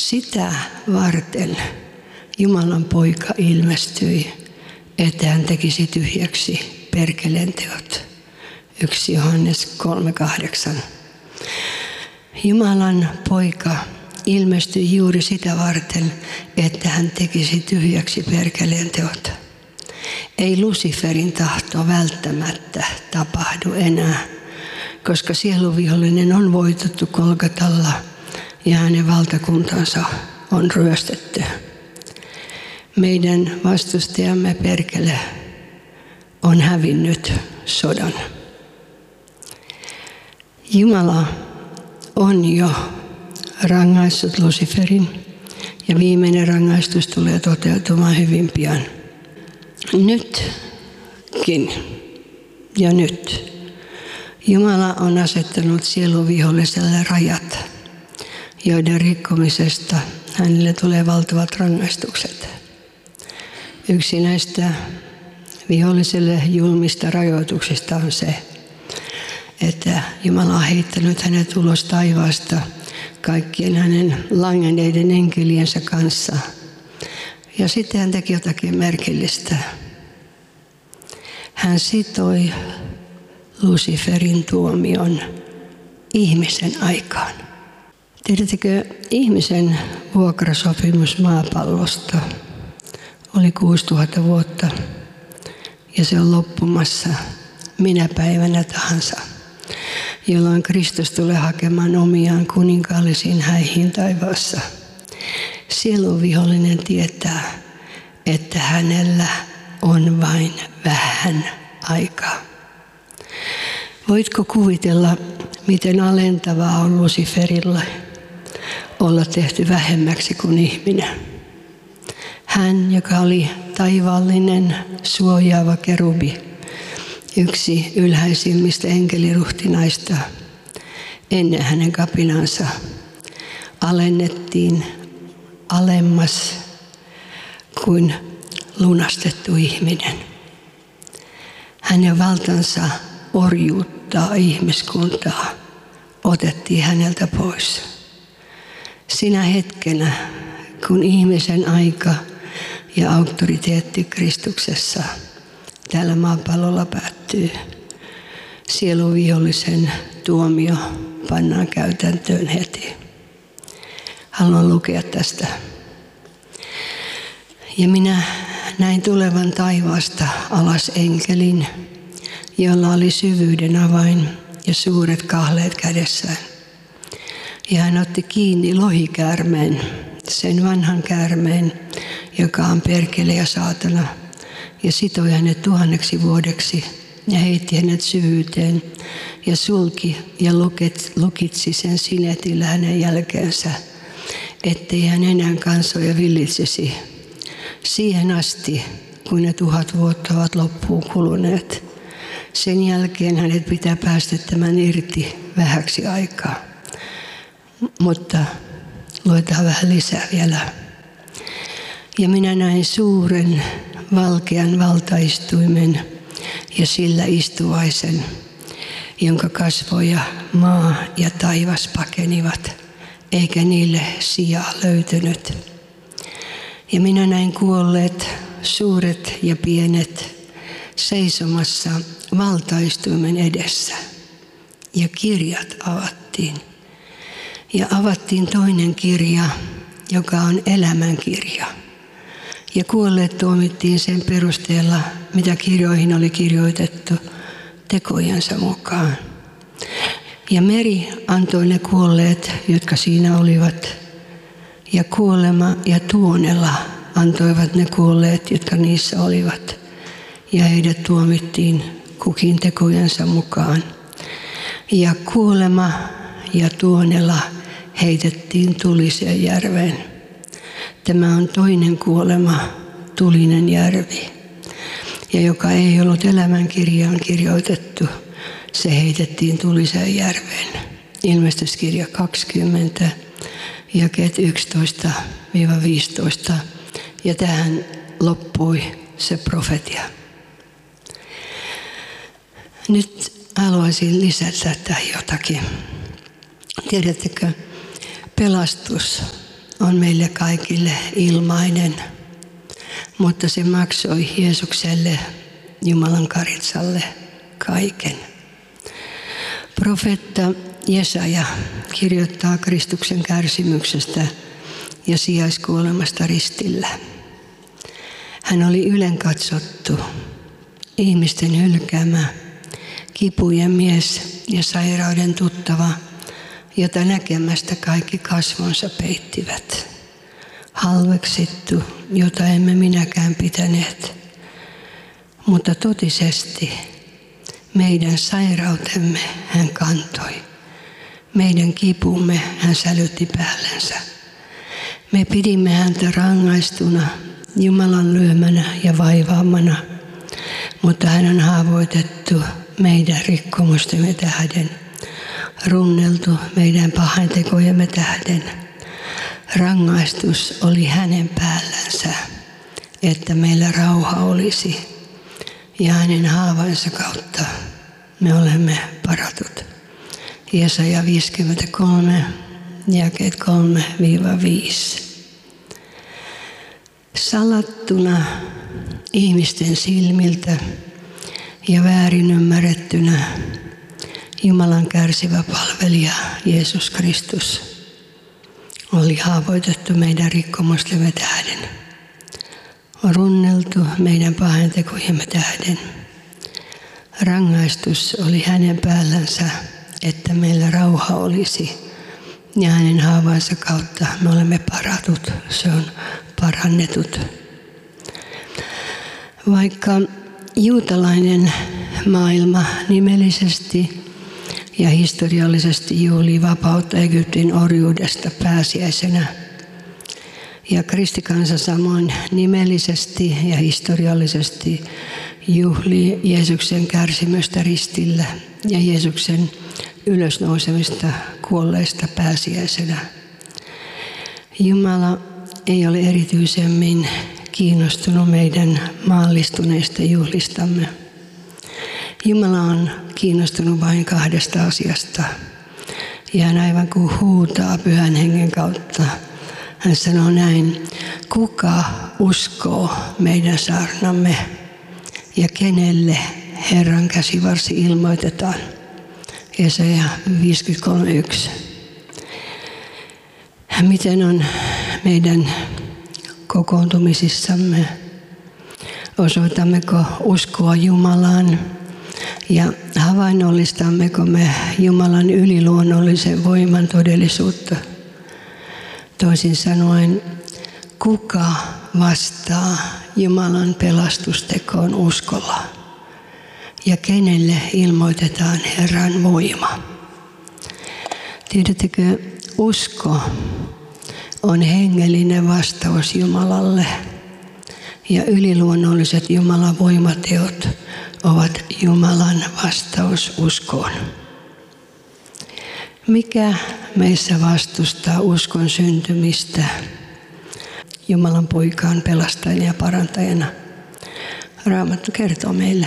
Sitä varten Jumalan poika ilmestyi, että hän tekisi tyhjäksi perkeleen teot. 1 Johannes 3:8. Jumalan poika ilmestyi juuri sitä varten, että hän tekisi tyhjäksi perkeleen teot. Ei Luciferin tahto välttämättä tapahdu enää, koska sieluvihollinen on voitettu Golgatalla ja hänen valtakuntansa on ryöstetty. Meidän vastustajamme perkele on hävinnyt sodan. Jumala on jo rangaissut Luciferin ja viimeinen rangaistus tulee toteutumaan hyvin pian. Nytkin ja nyt Jumala on asettanut sieluviholliselle rajat, joiden rikkomisesta hänelle tulee valtavat rangaistukset. Yksi näistä viholliselle julmista rajoituksista on se, että Jumala on heittänyt hänet ulos taivaasta kaikkien hänen langenneiden enkeliensä kanssa. Ja sitten hän teki jotakin merkillistä. Hän sitoi Luciferin tuomion ihmisen aikaan. Tiedättekö, ihmisen vuokrasopimus maapallosta oli 6000 vuotta ja se on loppumassa minä päivänä tahansa, jolloin Kristus tulee hakemaan omiaan kuninkaallisiin häihin taivaassa. Sieluvihollinen tietää, että hänellä on vain vähän aikaa. Voitko kuvitella, miten alentavaa on Luciferilla olla tehty vähemmäksi kuin ihminen? Hän, joka oli taivaallinen suojaava kerubi, yksi ylhäisimmistä enkeliruhtinaista, ennen hänen kapinansa alennettiin alemmas kuin lunastettu ihminen. Hänen valtansa orjuuttaa ihmiskuntaa otettiin häneltä pois. Sinä hetkenä, kun ihmisen aika ja auktoriteetti Kristuksessa täällä maapallolla päättyy, sieluvihollisen tuomio pannaan käytäntöön heti. Haluan lukea tästä. Ja minä näin tulevan taivaasta alas enkelin, jolla oli syvyyden avain ja suuret kahleet kädessään. Ja hän otti kiinni lohikäärmeen, sen vanhan käärmeen, joka on perkele ja saatana, ja sitoi hänet 1000 vuodeksi ja heitti hänet syvyyteen ja sulki ja lukitsi sen sinetillä hänen jälkeensä, ettei hän enää kansoja villitsisi siihen asti, kun ne 1000 vuotta ovat loppuun kuluneet. Sen jälkeen hänet pitää päästettämään irti vähäksi aikaa. Mutta luetaan vähän lisää vielä. Ja minä näin suuren valkean valtaistuimen ja sillä istuvaisen, jonka kasvoja maa ja taivas pakenivat, eikä niille sijaa löytynyt. Ja minä näin kuolleet, suuret ja pienet, seisomassa valtaistuimen edessä. Ja kirjat avattiin. Ja avattiin toinen kirja, joka on elämänkirja. Ja kuolleet tuomittiin sen perusteella, mitä kirjoihin oli kirjoitettu tekojensa mukaan. Ja meri antoi ne kuolleet, jotka siinä olivat. Ja kuolema ja tuonela antoivat ne kuolleet, jotka niissä olivat. Ja heidät tuomittiin kukin tekojensa mukaan. Ja kuolema ja tuonela heitettiin tuliseen järveen. Tämä on toinen kuolema, tulinen järvi. Ja joka ei ollut elämänkirjaan kirjoitettu, se heitettiin tuliseen järveen. Ilmestyskirja 20, jakeet 11-15. Ja tähän loppui se profetia. Nyt haluaisin lisätä tähän jotakin. Tiedättekö, pelastus on meille kaikille ilmainen, mutta se maksoi Jeesukselle, Jumalan karitsalle, kaiken. Profeetta Jesaja kirjoittaa Kristuksen kärsimyksestä ja sijaiskuolemasta ristillä. Hän oli ylenkatsottu, ihmisten hylkäämä, kipujen mies ja sairauden tuttava, jota näkemästä kaikki kasvonsa peittivät. Halveksittu, jota emme minäkään pitäneet. Mutta totisesti meidän sairautemme hän kantoi. Meidän kipumme hän sälytti päällensä. Me pidimme häntä rangaistuna, Jumalan lyömänä ja vaivaamana, mutta hän on haavoitettu meidän rikkomustemme tähden, runneltu meidän pahantekojemme tähden. Rangaistus oli hänen päällänsä, että meillä rauha olisi, ja hänen haavansa kautta me olemme paratut. Jesaja 53, jakeet 3-5. Salattuna ihmisten silmiltä ja väärin ymmärrettynä Jumalan kärsivä palvelija Jeesus Kristus oli haavoitettu meidän rikkomustemme tähden, runneltu meidän pahantekojemme tähden. Rangaistus oli hänen päällänsä, että meillä rauha olisi, ja hänen haavansa kautta me olemme paratut, se on parannetut. Vaikka juutalainen maailma nimellisesti ja historiallisesti juhlii vapautta Egyptin orjuudesta pääsiäisenä, ja kristikansa samoin nimellisesti ja historiallisesti juhlii Jeesuksen kärsimystä ristillä ja Jeesuksen ylösnousemista kuolleista pääsiäisenä. Jumala ei ole erityisemmin kiinnostunut meidän maallistuneista juhlistamme. Jumala on kiinnostunut vain 2 asiasta. Ja hän aivan kuin huutaa Pyhän Hengen kautta. Hän sanoo näin: kuka uskoo meidän saarnamme ja kenelle Herran käsivarsi ilmoitetaan? Jesaja 53:1. Miten on meidän kokoontumisissamme? Osoitammeko uskoa Jumalaan ja havainnollistammeko me Jumalan yliluonnollisen voiman todellisuutta? Toisin sanoen, kuka vastaa Jumalan pelastustekoon uskolla ja kenelle ilmoitetaan Herran voima? Tiedättekö, usko on hengellinen vastaus Jumalalle ja yliluonnolliset Jumalan voimateot ovat Jumalan vastaus uskoon. Mikä meissä vastustaa uskon syntymistä Jumalan poikaan pelastajana ja parantajana? Raamattu kertoo meille.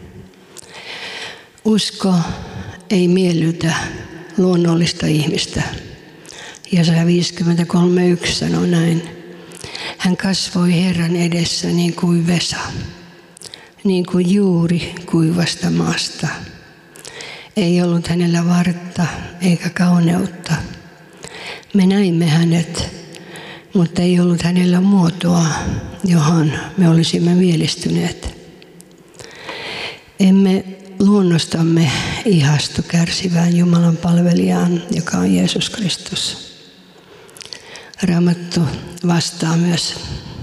Usko ei miellytä luonnollista ihmistä. Jesaja 53:1 sanoo näin: hän kasvoi Herran edessä niin kuin vesa, niin kuin juuri kuivasta maasta. Ei ollut hänellä vartta eikä kauneutta. Me näimme hänet, mutta ei ollut hänellä muotoa, johon me olisimme mielistyneet. Emme luonnostamme ihastu kärsivään Jumalan palvelijaan, joka on Jeesus Kristus. Raamattu vastaa myös.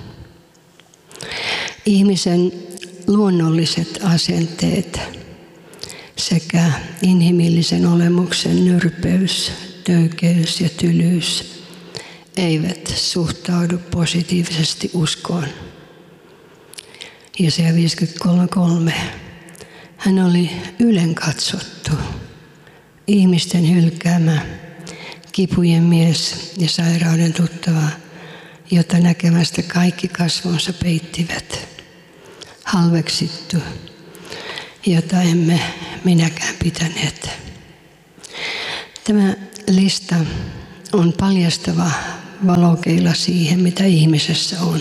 Ihmisen luonnolliset asenteet sekä inhimillisen olemuksen nyrpeys, töykeys ja tylyys eivät suhtaudu positiivisesti uskoon. Jesaja 53:3. Hän oli ylenkatsottu, ihmisten hylkäämä, kipujen mies ja sairauden tuttava, jota näkemästä kaikki kasvonsa peittivät. Halveksittu, jota emme minäkään pitäneet. Tämä lista on paljastava valokeila siihen, mitä ihmisessä on.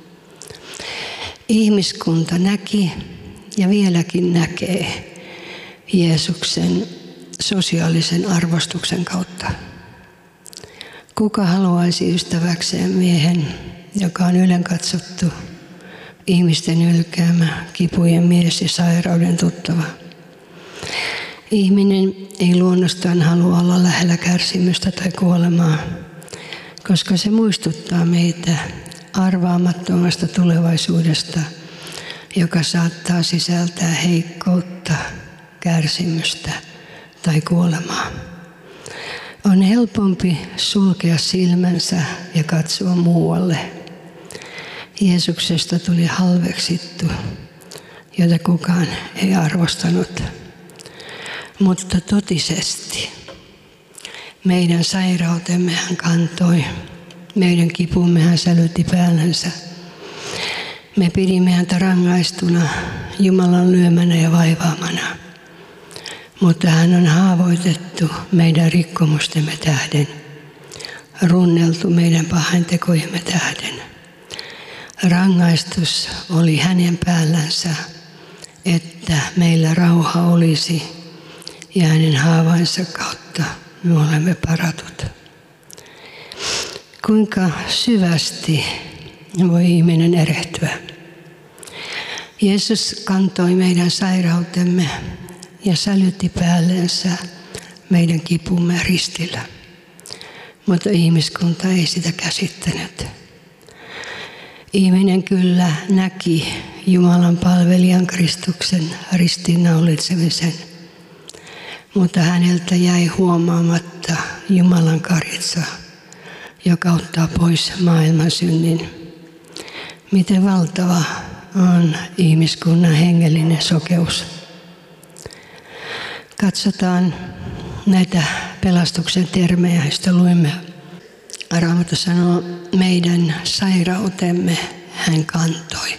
Ihmiskunta näki ja vieläkin näkee Jeesuksen sosiaalisen arvostuksen kautta. Kuka haluaisi ystäväkseen miehen, joka on ylenkatsottu, ihmisten ylkäämä, kipujen mies ja sairauden tuttava? Ihminen ei luonnostaan halua olla lähellä kärsimystä tai kuolemaa, koska se muistuttaa meitä arvaamattomasta tulevaisuudesta, joka saattaa sisältää heikkoutta, kärsimystä tai kuolemaa. On helpompi sulkea silmänsä ja katsoa muualle. Jeesuksesta tuli halveksittu, jota kukaan ei arvostanut. Mutta totisesti meidän sairautemme hän kantoi, meidän kipumme hän sälytti päällänsä. Me pidimme häntä rangaistuna, Jumalan lyömänä ja vaivaamana. Mutta hän on haavoitettu meidän rikkomustemme tähden, runneltu meidän pahantekojemme tähden. Rangaistus oli hänen päällänsä, että meillä rauha olisi, ja hänen haavainsa kautta me olemme paratut. Kuinka syvästi voi ihminen erehtyä? Jeesus kantoi meidän sairautemme ja sälytti päällensä meidän kipumme ristillä. Mutta ihmiskunta ei sitä käsittänyt. Ihminen kyllä näki Jumalan palvelijan Kristuksen ristiinnaulitsemisen, mutta häneltä jäi huomaamatta Jumalan karitsa, joka ottaa pois maailman synnin. Miten valtava on ihmiskunnan hengellinen sokeus. Katsotaan näitä pelastuksen termejä, joista luemme. Raamattu sanoo, meidän sairautemme hän kantoi.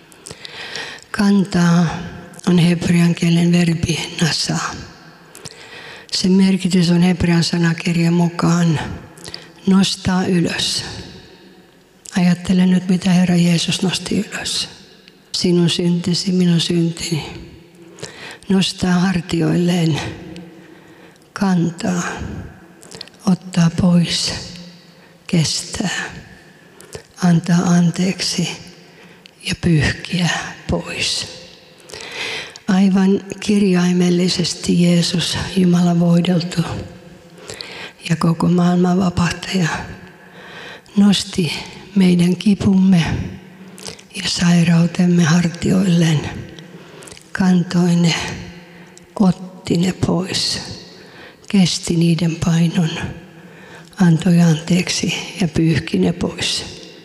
Kantaa on hebrean kielen verbi nasa. Sen merkitys on hebrean sanakirjan mukaan nostaa ylös. Ajattele nyt, mitä Herra Jeesus nosti ylös. Sinun syntisi, minun syntini. Nostaa hartioilleen, kantaa, ottaa pois, kestää, antaa anteeksi ja pyyhkiä pois. Aivan kirjaimellisesti Jeesus, Jumala voideltu ja koko maailman vapahtaja, nosti meidän kipumme ja sairautemme hartioilleen, kantoi ne, otti ne pois, kesti niiden painon, antoi anteeksi ja pyyhki ne pois.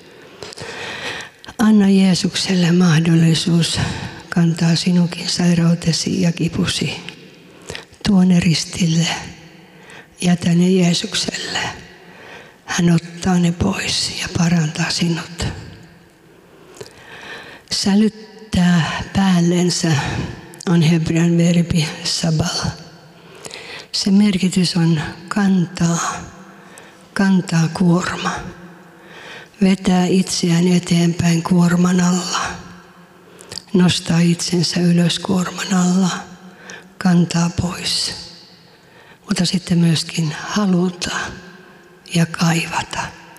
Anna Jeesukselle mahdollisuus kantaa sinunkin sairautesi ja kipusi. Tuo ne ristille, jätä ne Jeesukselle. Hän ottaa ne pois ja parantaa sinut. Sälyttää päällensä on hebrean verbi sabal. Se merkitys on kantaa kuorma. Vetää itseään eteenpäin kuorman alla. Nostaa itsensä ylös kuorman alla. Kantaa pois. Mutta sitten myöskin haluta ja kaivata.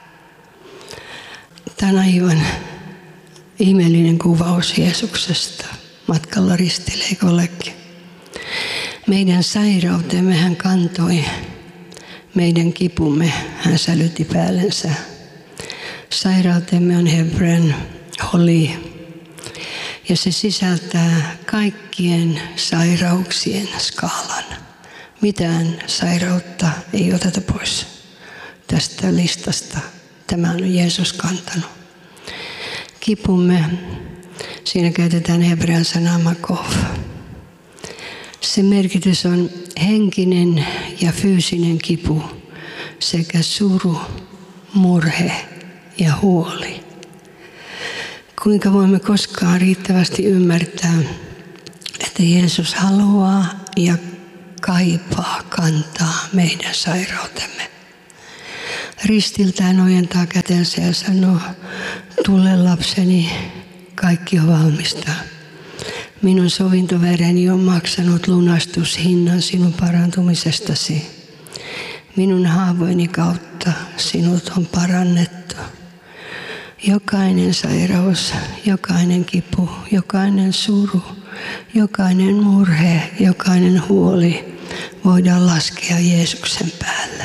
Tämä on aivan ihmeellinen kuvaus Jeesuksesta matkalla ristille, eikö olekin? Meidän sairautemme hän kantoi, meidän kipumme hän sälytti päällensä. Sairautemme on hebrean holi, ja se sisältää kaikkien sairauksien skaalan. Mitään sairautta ei oteta pois tästä listasta. Tämä on Jeesus kantanut. Kipumme, siinä käytetään hebrean sanaa makov. Sen merkitys on henkinen ja fyysinen kipu sekä suru, murhe ja huoli. Kuinka voimme koskaan riittävästi ymmärtää, että Jeesus haluaa ja kaipaa kantaa meidän sairautemme. Ristiltään ojentaa kätensä ja sanoo, tule lapseni, kaikki on valmista. Minun sovintovereni on maksanut lunastushinnan sinun parantumisestasi. Minun haavoini kautta sinut on parannettu. Jokainen sairaus, jokainen kipu, jokainen suru, jokainen murhe, jokainen huoli voidaan laskea Jeesuksen päälle.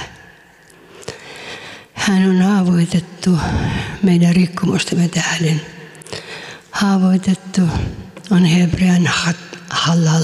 Hän on haavoitettu meidän rikkomustemme tähden. Haavoitettu on hebrean halal.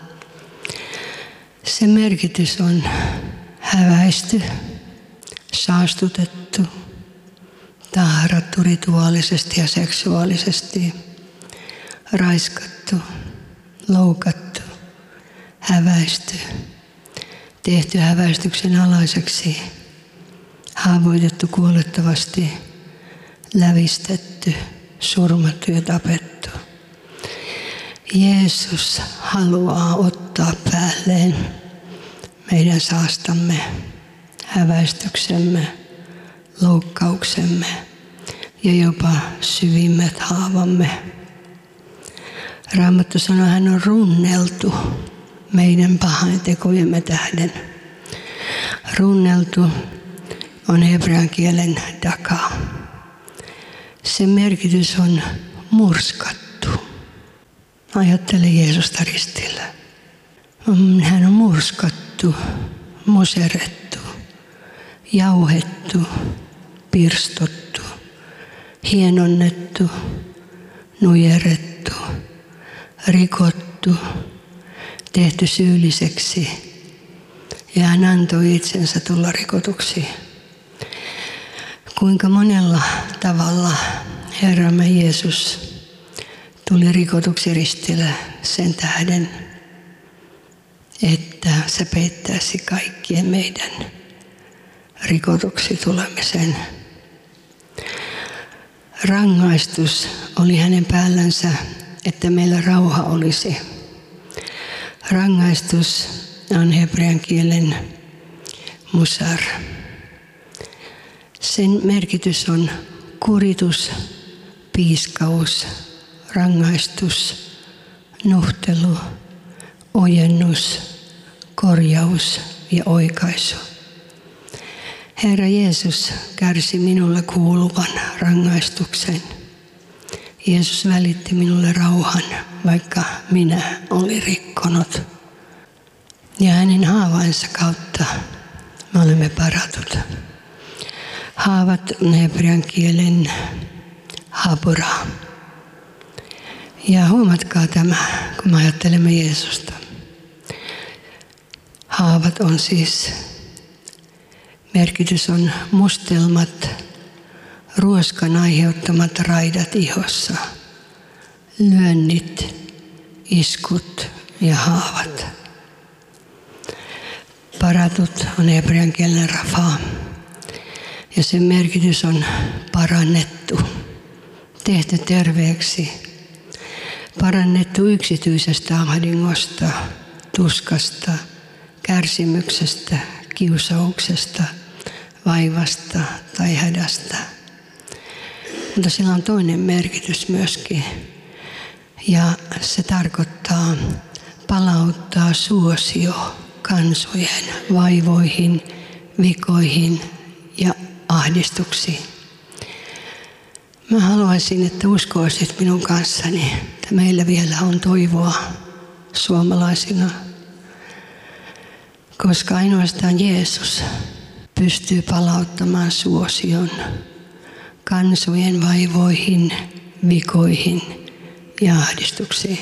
Sen merkitys on häväisty, saastutettu, tahrattu rituaalisesti ja seksuaalisesti, raiskattu, loukattu, häväisty, tehty häväistyksen alaiseksi, haavoitettu kuolettavasti, lävistetty, surmattu ja tapettu. Jeesus haluaa ottaa päälleen meidän saastamme, häväistyksemme, loukkauksemme ja jopa syvimmät haavamme. Raamattu sanoo, hän on runneltu meidän pahaintekojemme tähden. Runneltu on hebrean kielen daka. Sen merkitys on murskattu. Ajattele Jeesusta ristillä. Hän on murskattu, muserrettu, jauhettu, pirstottu, hienonnettu, nujerrettu, rikottu, tehty syylliseksi ja hän antoi itsensä tulla rikotuksi. Kuinka monella tavalla Herramme Jeesus tuli rikotuksi ristillä sen tähden, että se peittäisi kaikkien meidän rikotuksi tulemisen. Rangaistus oli hänen päällänsä, että meillä rauha olisi. Rangaistus on hebrean kielen musar. Sen merkitys on kuritus, piiskaus, rangaistus, nuhtelu, ojennus, korjaus ja oikaisu. Herra Jeesus kärsi minulle kuuluvan rangaistuksen. Jeesus välitti minulle rauhan, vaikka minä olin rikkonut. Ja hänen haavainsa kautta me olemme paratut. Haavat on hebrean kielen habura. Ja huomatkaa tämä, kun me ajattelemme Jeesusta. Haavat on siis, merkitys on mustelmat, ruoskan aiheuttamat raidat ihossa, lyönnit, iskut ja haavat. Paratut on hebrean kielen rafaa ja sen merkitys on parannettu, tehty terveeksi, parannettu yksityisestä ahdingosta, tuskasta, kärsimyksestä, kiusauksesta, vaivasta tai hädästä. Mutta sillä on toinen merkitys myöskin. Ja se tarkoittaa palauttaa suosio kansojen vaivoihin, vikoihin ja ahdistuksiin. Mä haluaisin, että uskoisit minun kanssani, että meillä vielä on toivoa suomalaisina. Koska ainoastaan Jeesus pystyy palauttamaan suosion kansojen vaivoihin, vikoihin ja ahdistuksiin.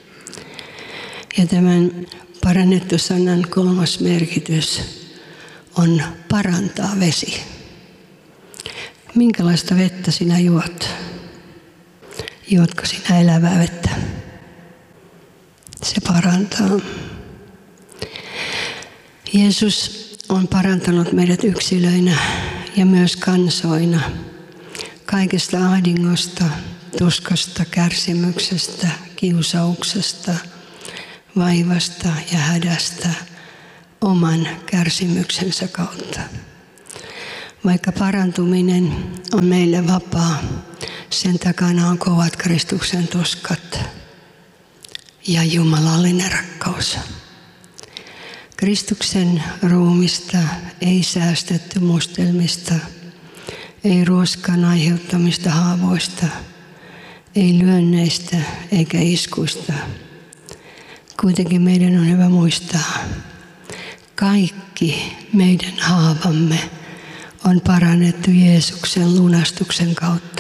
Ja tämän parannettu sanan kolmas merkitys on parantaa vesi. Minkälaista vettä sinä juot? Juotko sinä elävää vettä? Se parantaa. Jeesus on parantanut meidät yksilöinä ja myös kansoina kaikesta ahdingosta, tuskasta, kärsimyksestä, kiusauksesta, vaivasta ja hädästä oman kärsimyksensä kautta. Vaikka parantuminen on meille vapaa, sen takana on kovat Kristuksen tuskat ja jumalallinen rakkaus. Kristuksen ruumista ei säästetty mustelmista, ei ruoskan aiheuttamista haavoista, ei lyönneistä eikä iskuista. Kuitenkin meidän on hyvä muistaa, kaikki meidän haavamme on parannettu Jeesuksen lunastuksen kautta.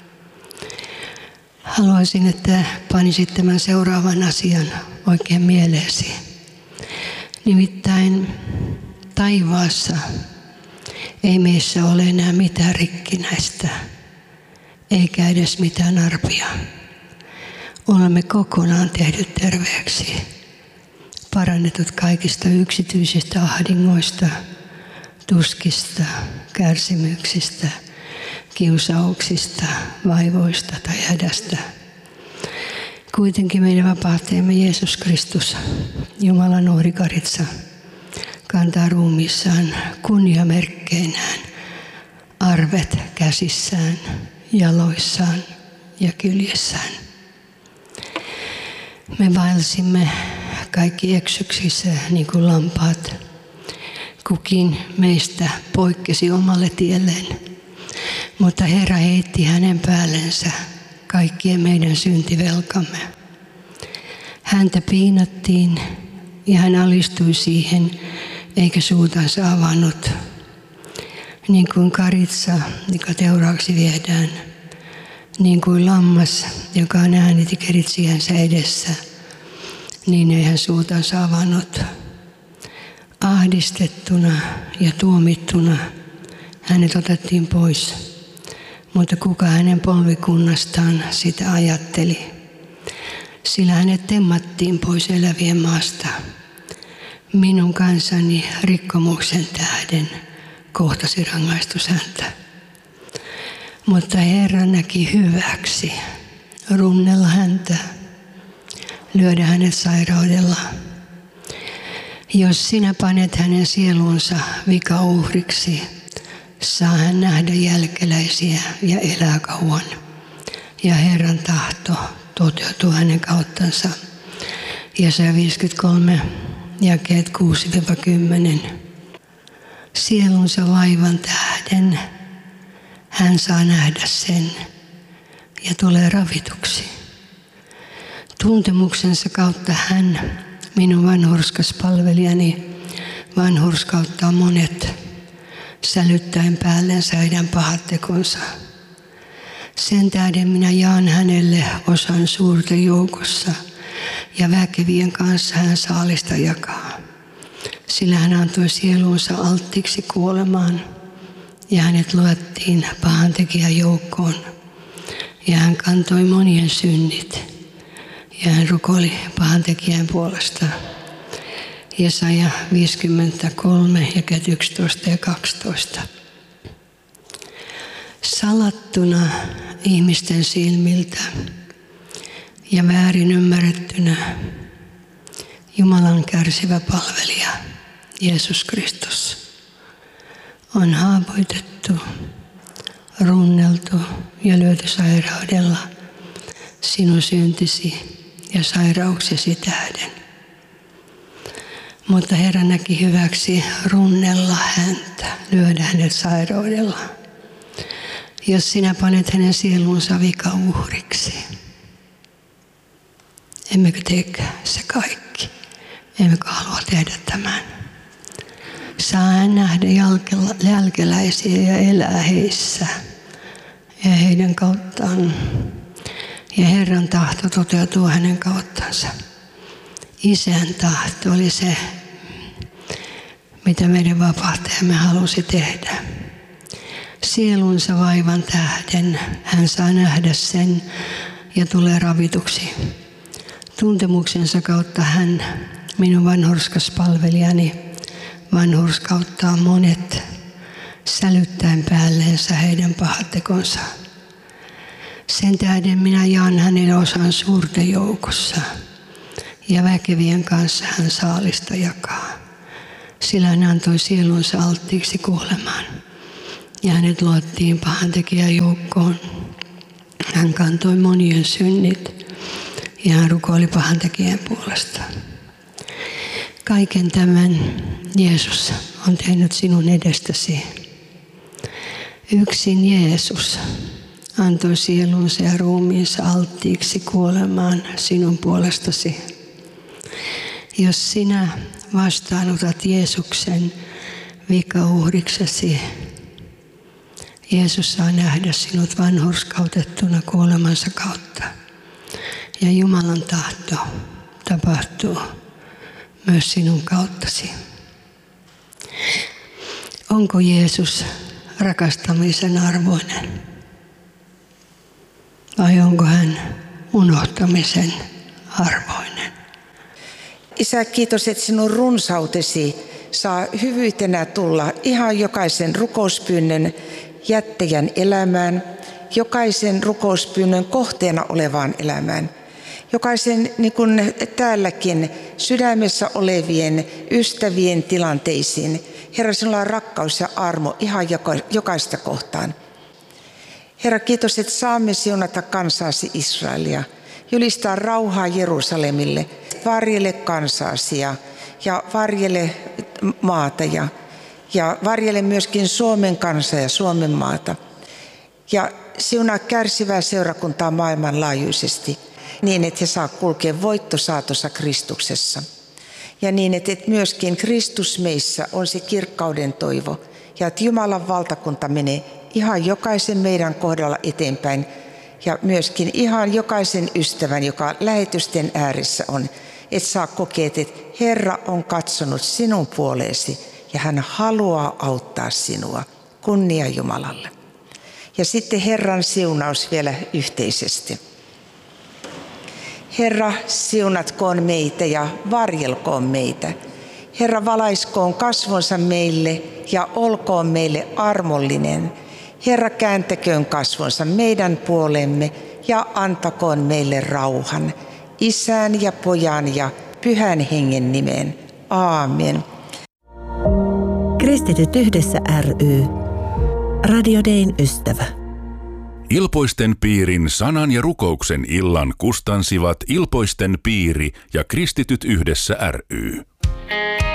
Haluaisin, että panisit tämän seuraavan asian oikein mieleesi. Nimittäin taivaassa ei meissä ole enää mitään rikkinäistä, eikä edes mitään arpia. Olemme kokonaan tehdyt terveeksi, parannetut kaikista yksityisistä ahdingoista, tuskista, kärsimyksistä, kiusauksista, vaivoista tai hädästä. Kuitenkin meidän vapahtajamme Jeesus Kristus, Jumalan uhrikaritsa, kantaa ruumiissaan kunniamerkkeinään arvet käsissään, jaloissaan ja kyljessään. Me vaelsimme kaikki eksyksissä niin kuin lampaat. Kukin meistä poikkesi omalle tielleen, mutta Herra heitti hänen päällensä kaikkien meidän syntivelkamme. Häntä piinattiin ja hän alistui siihen, eikä suutansa avannut. Niin kuin karitsa, joka teuraaksi viedään, niin kuin lammas, joka on ääniti keritsiänsä edessä, niin ei hän suutansa avannut. Ahdistettuna ja tuomittuna hänet otettiin pois, mutta kuka hänen polvikunnastaan sitä ajatteli? Sillä hänet temmattiin pois elävien maasta. Minun kansani rikkomuksen tähden kohtasi rangaistus häntä. Mutta Herra näki hyväksi runnella häntä, lyödä hänet sairaudella. Jos sinä panet hänen sielunsa vikauhriksi, saa hän nähdä jälkeläisiä ja elää kauan. Ja Herran tahto toteutuu hänen kauttansa. Jesaja 53, jakeet 6-10. Sielunsa vaivan tähden hän saa nähdä sen ja tulee ravituksi. Tuntemuksensa kautta hän, minun vanhurskas palvelijani, vanhurskauttaa monet, sälyttäen päällensä heidän pahat tekonsa. Sen tähden minä jaan hänelle osan suurten joukossa, ja väkevien kanssa hän saalista jakaa. Sillä hän antoi sielunsa alttiiksi kuolemaan, ja hänet luettiin pahantekijän joukkoon. Ja hän kantoi monien synnit, ja hän rukoili pahantekijän puolesta. Jesaja 53, jakeet 11 ja 12. Salattuna ihmisten silmiltä ja väärin ymmärrettynä Jumalan kärsivä palvelija Jeesus Kristus on haavoitettu, runneltu ja lyöty sairaudella sinun syntisi ja sairauksesi tähden. Mutta Herra näki hyväksi runnella häntä, lyödä hänet sairaudella, jos sinä panet hänen sielunsa vikauhriksi. Emmekö teekö se kaikki? Emmekö halua tehdä tämän? Saa hän nähdä jälkeläisiä ja elää heissä ja heidän kauttaan. Ja Herran tahto toteutuu hänen kauttansa. Isän tahto oli se, mitä meidän vapahtajamme halusi tehdä. Sielunsa vaivan tähden hän saa nähdä sen ja tulee ravituksi. Tuntemuksensa kautta hän, minun vanhurskas palvelijani, vanhurskauttaa monet, sälyttäen päälleensä heidän pahat tekonsa. Sen tähden minä jaan hänelle osan suurten joukossa, ja väkevien kanssa hän saalista jakaa. Sillä hän antoi sielunsa alttiiksi kuolemaan, ja hänet luottiin pahantekijän joukkoon. Hän kantoi monien synnit ja hän rukoili pahantekijän puolesta. Kaiken tämän Jeesus on tehnyt sinun edestäsi. Yksin Jeesus antoi sielunsa ja ruumiinsa alttiiksi kuolemaan sinun puolestasi. Jos sinä vastaanotat Jeesuksen vikauhriksesi, Jeesus saa nähdä sinut vanhurskautettuna kuolemansa kautta. Ja Jumalan tahto tapahtuu myös sinun kauttasi. Onko Jeesus rakastamisen arvoinen? Vai onko hän unohtamisen arvoinen? Isä, kiitos, että sinun runsautesi saa hyvyytenä tulla ihan jokaisen rukouspyynnön jättäjän elämään, jokaisen rukouspyynnön kohteena olevaan elämään, jokaisen niin kuin täälläkin sydämessä olevien ystävien tilanteisiin. Herra, sinulla on rakkaus ja armo ihan jokaista kohtaan. Herra, kiitos, että saamme siunata kansaasi Israelia, julistaa rauhaa Jerusalemille, varjele kansaasi ja varjele maata ja varjele myöskin Suomen kansaa ja Suomen maata. Ja siunaa kärsivää seurakuntaa maailmanlaajuisesti niin, että he saa kulkea voittosaatossa Kristuksessa. Ja niin, että myöskin Kristus meissä on se kirkkauden toivo ja että Jumalan valtakunta menee ihan jokaisen meidän kohdalla eteenpäin ja myöskin ihan jokaisen ystävän, joka lähetysten ääressä on, että saa kokea, että Herra on katsonut sinun puoleesi ja hän haluaa auttaa sinua. Kunnia Jumalalle. Ja sitten Herran siunaus vielä yhteisesti. Herra, siunatkoon meitä ja varjelkoon meitä. Herra, valaiskoon kasvonsa meille ja olkoon meille armollinen. Herra, kääntäköön kasvonsa meidän puolemme ja antakoon meille rauhan. Isän ja Pojan ja Pyhän Hengen nimeen. Aamen. Kristityt yhdessä ry. Radio Dayn ystävä. Ilpoisten piirin sanan ja rukouksen illan kustansivat Ilpoisten piiri ja Kristityt yhdessä ry.